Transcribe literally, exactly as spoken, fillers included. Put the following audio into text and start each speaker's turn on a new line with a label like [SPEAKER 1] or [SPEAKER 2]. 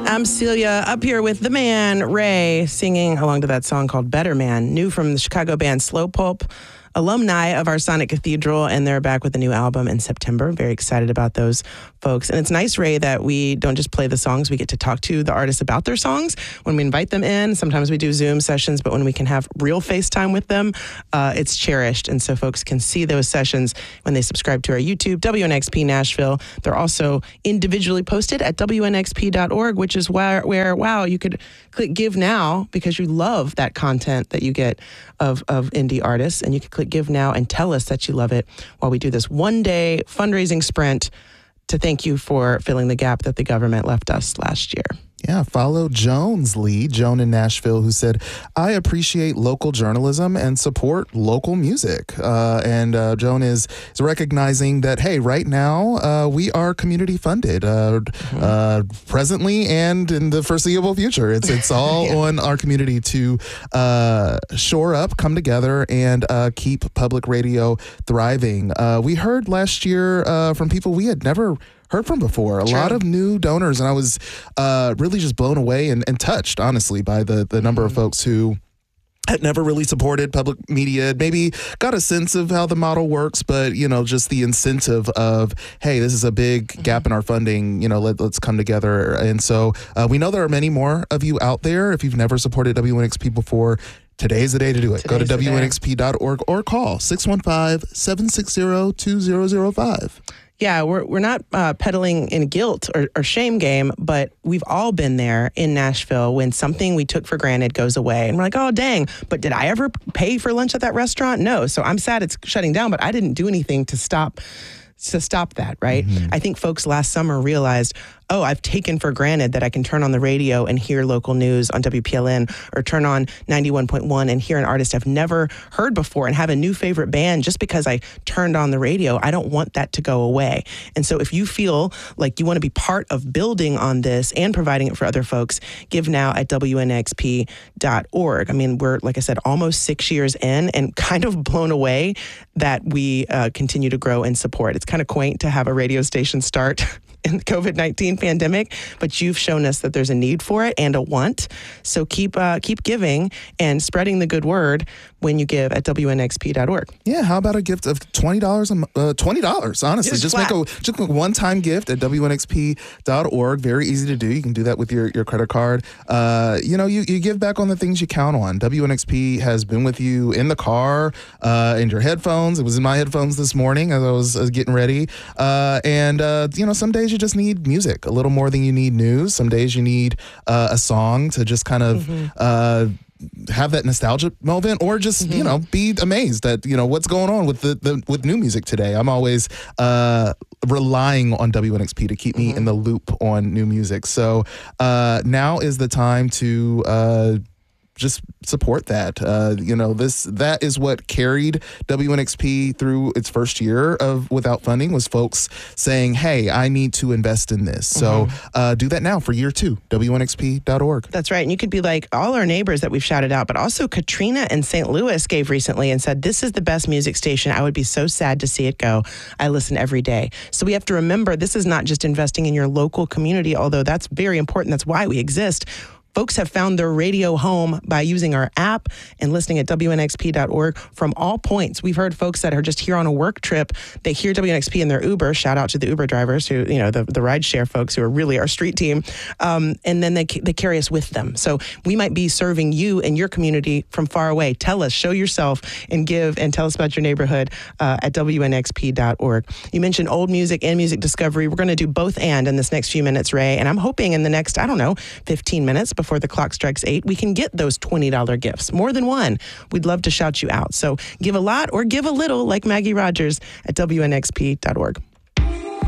[SPEAKER 1] I'm Celia, up here with the man, Ray, singing along to that song called Better Man, new from the Chicago band Slow Pulp, alumni of our Sonic Cathedral, and they're back with a new album in September. Very excited about those folks. And it's nice, Ray, that we don't just play the songs. We get to talk to the artists about their songs when we invite them in. Sometimes we do Zoom sessions, but when we can have real FaceTime with them, uh, it's cherished. And so folks can see those sessions when they subscribe to our YouTube, W N X P Nashville. They're also individually posted at W N X P dot org, which is where, where, wow, you could click Give Now because you love that content that you get of, of indie artists. And you can click Give Now and tell us that you love it while we do this one-day fundraising sprint to thank you for filling the gap that the government left us last year.
[SPEAKER 2] Yeah, follow Jones Lee, Joan in Nashville, who said, I appreciate local journalism and support local music. Uh, and uh, Joan is, is recognizing that, hey, right now uh, we are community funded uh, mm-hmm. uh, presently and in the foreseeable future. It's it's all yeah. on our community to uh, shore up, come together, and uh, keep public radio thriving. Uh, we heard last year uh, from people we had never heard from before. A True. lot of new donors, and I was uh, really just blown away and, and touched, honestly, by the, the number mm-hmm. of folks who had never really supported public media, maybe got a sense of how the model works, but, you know, just the incentive of, hey, this is a big mm-hmm. gap in our funding, you know, let, let's come together. And so uh, we know there are many more of you out there. If you've never supported W N X P before, today's the day to do it. Today's Go to W N X P dot org or call six one five, seven six zero, two zero zero five.
[SPEAKER 1] Yeah, we're we're not uh, peddling in guilt or, or shame game, but we've all been there in Nashville when something we took for granted goes away. And we're like, oh, dang, but did I ever pay for lunch at that restaurant? No. So I'm sad it's shutting down, but I didn't do anything to stop to stop that, right? Mm-hmm. I think folks last summer realized, oh, I've taken for granted that I can turn on the radio and hear local news on W P L N or turn on ninety-one point one and hear an artist I've never heard before and have a new favorite band just because I turned on the radio. I don't want that to go away. And so if you feel like you want to be part of building on this and providing it for other folks, give now at W N X P dot org. I mean, we're, like I said, almost six years in and kind of blown away that we uh, continue to grow and support. It's kind of quaint to have a radio station start in the COVID nineteen pandemic, but you've shown us that there's a need for it and a want. So keep uh, keep giving and spreading the good word when you give at W N X P dot org.
[SPEAKER 2] Yeah, how about a gift of twenty dollars? Uh, twenty dollars, honestly.
[SPEAKER 1] Just,
[SPEAKER 2] just make a just make a one-time gift at W N X P dot org. Very easy to do. You can do that with your, your credit card. Uh, you know, you, you give back on the things you count on. W N X P has been with you in the car, uh, in your headphones. It was in my headphones this morning as I was, I was getting ready. Uh, and, uh, you know, some days you just need music a little more than you need news. Some days you need uh, a song to just kind of mm-hmm. uh, have that nostalgia moment, or just mm-hmm. you know, be amazed at, you know, what's going on with the, the with new music today. I'm always uh, relying on W N X P to keep me mm-hmm. in the loop on new music. So uh, now is the time to Uh, just support that. Uh, you know, this that is what carried W N X P through its first year of without funding, was folks saying, hey, I need to invest in this. Mm-hmm. So uh, do that now for year two, W N X P dot org.
[SPEAKER 1] That's right. And you could be like all our neighbors that we've shouted out, but also Katrina in Saint Louis gave recently and said, this is the best music station. I would be so sad to see it go. I listen every day. So we have to remember, this is not just investing in your local community, although that's very important. That's why we exist. Folks have found their radio home by using our app and listening at W N X P dot org from all points. We've heard folks that are just here on a work trip. They hear W N X P in their Uber. Shout out to the Uber drivers who, you know, the, the rideshare folks who are really our street team. Um, and then they they carry us with them. So we might be serving you and your community from far away. Tell us, show yourself, and give, and tell us about your neighborhood uh, at W N X P dot org. You mentioned old music and music discovery. We're going to do both and in this next few minutes, Ray. And I'm hoping in the next, I don't know, fifteen minutes before the clock strikes eight, we can get those twenty dollars gifts, more than one. We'd love to shout you out. So give a lot or give a little, like Maggie Rogers at W N X P dot org.